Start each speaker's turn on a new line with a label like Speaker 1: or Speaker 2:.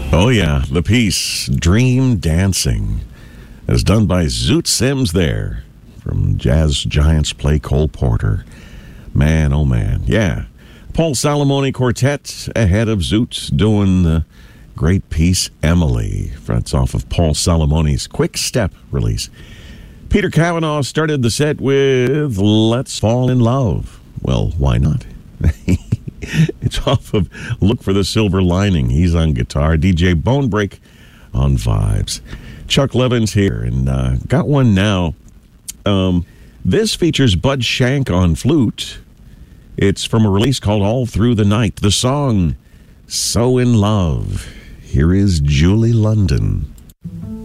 Speaker 1: Oh, yeah, the piece Dream Dancing is done by Zoot Sims there from Jazz Giants play Cole Porter. Man, oh man, yeah. Paul Salamone Quartet ahead of Zoot doing the great piece Emily. That's off of Paul Salamone's Quick Step release. Peter Cavanaugh started the set with Let's Fall in Love. Well, why not? It's off of Look for the Silver Lining. He's on guitar. DJ Bonebreak on vibes. Chuck Levin's here, and got one now. This features Bud Shank on flute. It's from a release called All Through the Night. The song, So in Love. Here is Julie London.